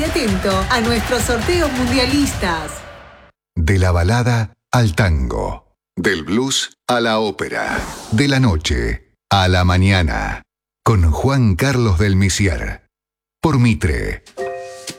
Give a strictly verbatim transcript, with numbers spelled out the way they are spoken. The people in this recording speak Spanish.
Estate atento a nuestros sorteos mundialistas. De la balada al tango, del blues a la ópera, de la noche a la mañana, con Juan Carlos del Misier, por Mitre.